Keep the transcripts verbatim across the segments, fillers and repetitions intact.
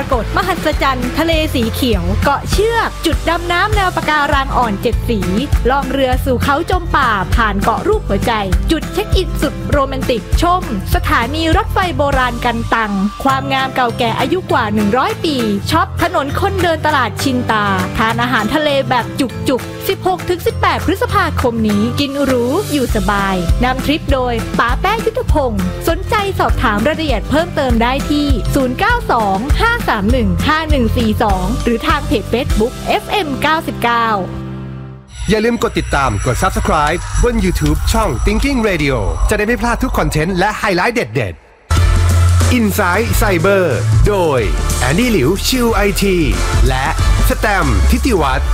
กตมหัศจรรย์ทะเลสีเขียวเกาะเชือกจุดดำน้ำแนวปะการังอ่อนเจ็ดสีล่องเรือสู่เขาจมป่าผ่านเกาะรูปหัวใจจุดเช็คอินสุดโรแมนติกชมสถานีรถไฟโบราณกันตังความงามเก่าแก่อายุกว่าหนึ่งร้อยปีช็อปถนนคนเดินตลาดชินตาทานอาหารทะเลแบบจุกๆ สิบหกถึงสิบแปด พฤษภาคมนี้กินหรูอยู่สบายนำทริปโดยป๋าแป้งยุทธพงศ์สนใจสอบถามรายละเอียดเพิ่มเติมได้ที่ศูนย์ เก้า สอง ห้า สาม หนึ่ง ห้า หนึ่ง สี่ สองหรือทางเพจ Facebook เอฟ เอ็ม เก้าสิบเก้าอย่าลืมกดติดตามกด Subscribe บน YouTube ช่อง Thinking Radio จะได้ไม่พลาดทุกคอนเทนต์และไฮไลท์เด็ดๆ Inside Cyber โดยแอนดี้หลิวชิว ไอ ที และสแตมป์ทิติวัฒน์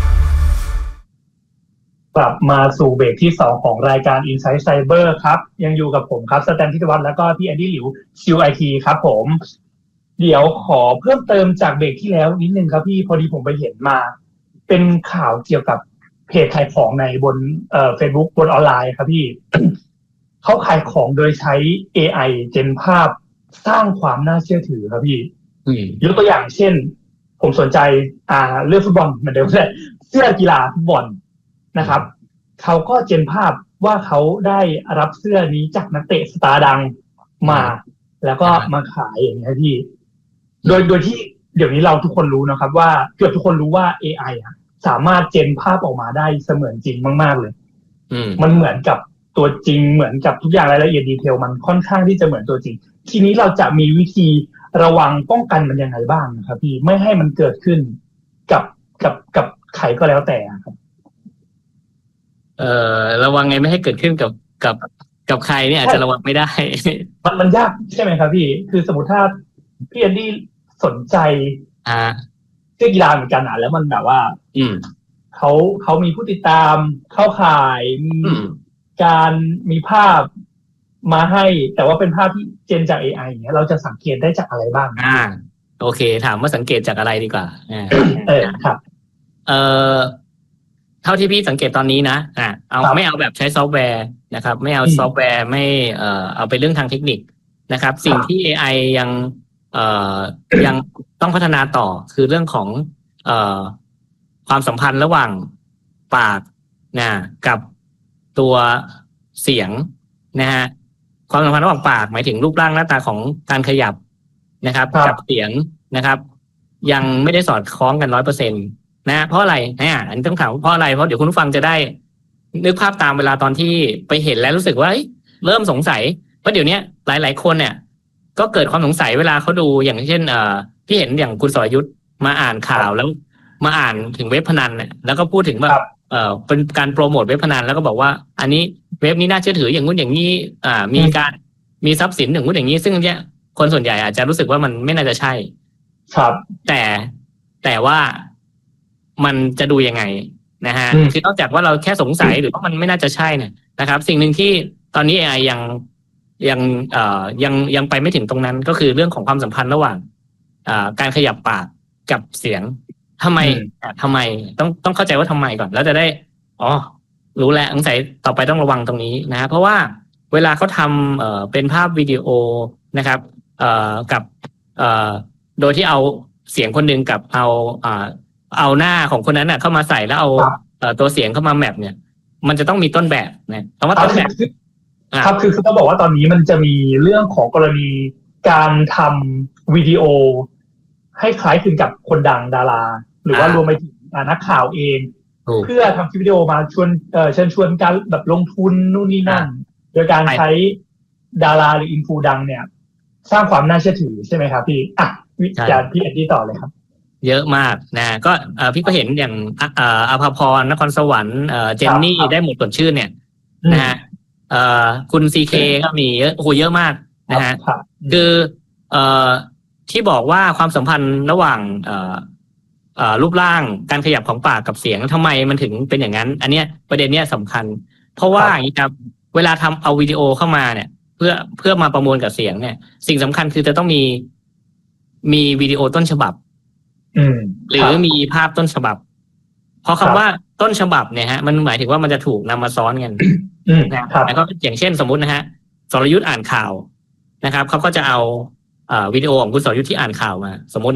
กลับมาสู่เบรกที่สองของรายการ Inside Cyber ครับยังอยู่กับผมครับสแตมป์ทิติวัฒน์แล้วก็พี่แอนดี้หลิวชิว ไอ ที ครับผมเดี๋ยวขอเพิ่มเติมจากเบรกที่แล้วนิดนึงครับพี่พอดีผมไปเห็นมาเป็นข่าวเกี่ยวกับเพจขายของในบนเอ่อ Facebook บนออนไลน์ครับพี่ เขาขายของโดยใช้ เอ ไอ เจนภาพสร้างความน่าเชื่อถือครับพี่ยกตัวอย่างเช่นผมสนใจอ่าเรื่องฟุตบอลเหมือนเดิมเลยเสื้อกีฬาฟุตบอลนะครับเขาก็เจนภาพว่าเขาได้รับเสื้อนี้จากนักเตะสตาร์ดังมาแล้วก็มาขายอย่างนี้พี่โดยโดยที่เดี๋ยวนี้เราทุกคนรู้นะครับว่าเกือบทุกคนรู้ว่า เอ ไอ อ่ะสามารถเจนภาพออกมาได้เสมือนจริงมากๆเลยมันเหมือนกับตัวจริงเหมือนกับทุกอย่างรายละเอียดดีเทลมันค่อนข้างที่จะเหมือนตัวจริงทีนี้เราจะมีวิธีระวังป้องกันมันยังไงบ้างนะครับพี่ไม่ให้มันเกิดขึ้นกับกับกับใครก็แล้วแต่ครับเอ่อระวังไงไม่ให้เกิดขึ้นกับกับกับใครเนี่ยอาจจะระวังไม่ได้มันมันยากใช่ไหมครับพี่คือสมมติถ้าพี่แอนดี้สนใจอ่าเรื่องกีฬาเหมือนกันนะแล้วมันแบบว่าอืมเขาเขามีผู้ติดตามเข้าข่ายมีการมีภาพมาให้แต่ว่าเป็นภาพที่เจนจาก เอ ไอ อย่างเงี้ยเราจะสังเกตได้จากอะไรบ้างอ่าโอเคถามว่าสังเกตจากอะไรดีกว่าอ่าเออครับเอ่อเท่าที่พี่สังเกตตอนนี้นะอ่าเอาไม่เอาแบบใช้ซอฟต์แวร์นะครับไม่เอาซอฟต์แวร์ไม่เอ่อเอาไปเรื่องทางเทคนิคนะครับสิ่งที่ เอ ไอ ยังเอ่อยังต้องพัฒนาต่อคือเรื่องของเอ่อความสัมพันธ์ระหว่างปากนะกับตัวเสียงนะฮะความสัมพันธ์ระหว่างปากหมายถึงรูปร่างหน้าตาของการขยับนะครับกับเสียงนะครับยังไม่ได้สอดคล้องกัน ร้อยเปอร์เซ็นต์ นะเพราะอะไรนะอันนี้ต้องถามเพราะอะไรเพราะเดี๋ยวคุณผู้ฟังจะได้นึกภาพตามเวลาตอนที่ไปเห็นแล้วรู้สึกว่าเริ่มสงสัยเพราะเดี๋ยวนี้หลายๆคนเนี่ยก็เกิดความสงสัยเวลาเขาดูอย่างเช่นเอ่อที่เห็นอย่างคุณสรยุทธมาอ่านข่าวแล้วมาอ่านถึงเว็บพนันเนี่ยแล้วก็พูดถึงว่าเอ่อเป็นการโปรโมทเว็บพนันแล้วก็บอกว่าอันนี้เว็บนี้น่าเชื่อถืออย่างงู้นอย่างนี้อ่ามีการมีทรัพย์สินอย่างงู้นอย่างนี้ซึ่งเนี้ยคนส่วนใหญ่อาจจะรู้สึกว่ามันไม่น่าจะใช่ครับแต่แต่ว่ามันจะดูยังไงนะฮะคือนอกจากว่าเราแค่สงสัยหรือว่ามันไม่น่าจะใช่เนี่ยนะครับสิ่งหนึ่งที่ตอนนี้ เอ ไอ ยังยังเอ่อยังยังไปไม่ถึงตรงนั้นก็คือเรื่องของความสัมพันธ์ระหว่างอ่าการขยับปากกับเสียงทำไมทำไมต้องต้องเข้าใจว่าทำไมก่อนแล้วจะได้อ๋อรู้แล้วสงสัยต่อไปต้องระวังตรงนี้นะเพราะว่าเวลาเขาทำเอ่อเป็นภาพวิดีโอนะครับเอ่อกับเอ่อโดยที่เอาเสียงคนนึงกับเอาอ่าเอาหน้าของคนนั้นน่ะเข้ามาใส่แล้วเอาเอ่อตัวเสียงเข้ามาแมปเนี่ยมันจะต้องมีต้นแบบนะคำว่าต้นแบบครับคือคือต้องบอกว่าตอนนี้มันจะมีเรื่องของกรณีการทำวิดีโอให้คล้ายคลึงกับคนดังดาราหรือว่ารวมไปถึงนักข่าวเองเพื่อทำคลิปวิดีโอมาชวนเอ่อเชิญชวนการแบบลงทุนนู่นนี่นั่นโดยการใช้ดาราหรืออินฟูดังเนี่ยสร้างความน่าเชื่อถือใช่ไหมครับพี่อ่ะวิจารณ์พี่แอนดี้ต่อเลยครับเยอะมากนะก็เอ่อพี่ก็เห็นอย่างเอ่ออภพรนครสวรรค์เอ่อเจนนี่ได้หมดสดชื่นเนี่ยนะฮะเอ่อคุณ ซี เค ก็มีเยอะโอ้โหเยอะมากนะฮะคือเอ่อที่บอกว่าความสัมพันธ์ระหว่างเอ่อเอ่อรูปร่างการขยับของปากกับเสียงทำไมมันถึงเป็นอย่างนั้นอันเนี้ยประเด็นเนี้ยสำคัญเพราะว่าอย่างนี้ครับเวลาทำเอาวิดีโอเข้ามาเนี่ยเพื่อเพื่อมาประมวลกับเสียงเนี่ยสิ่งสำคัญคือจะต้องมีมีวิดีโอต้นฉบับหรือมีภาพต้นฉบับเพราะคำว่าต้นฉบับเนี่ยฮะมันหมายถึงว่ามันจะถูกนำมาซ้อนกันนะแล้วก็อย่างเช่นสมมุตินะฮะสรยุทธอ่านข่าวนะครับเขาก็จะเอาวิดีโอของคุณสรยุทธที่อ่านข่าวมาสมมติ